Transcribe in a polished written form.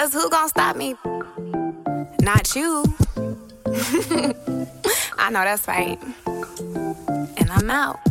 Cause who gon' stop me? Not you. I know that's right. And I'm out.